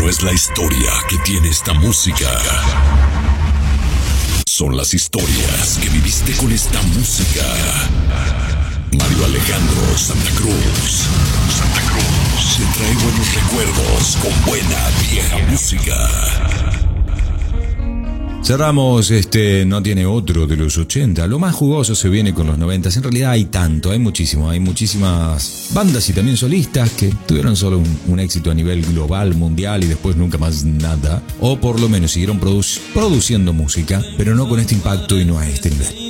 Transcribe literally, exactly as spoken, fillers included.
no es la historia que tiene esta música. Son las historias que viviste con esta música. Mario Alejandro Santa Cruz. Santa Cruz. Te trae buenos recuerdos con buena vieja música. Cerramos este No Tiene Otro de los ochenta. Lo más jugoso se viene con los noventa. En realidad hay tanto, hay muchísimo. Hay muchísimas bandas y también solistas que tuvieron solo un, un éxito a nivel global, mundial, y después nunca más nada. O por lo menos siguieron produ- produciendo música, pero no con este impacto y no a este nivel.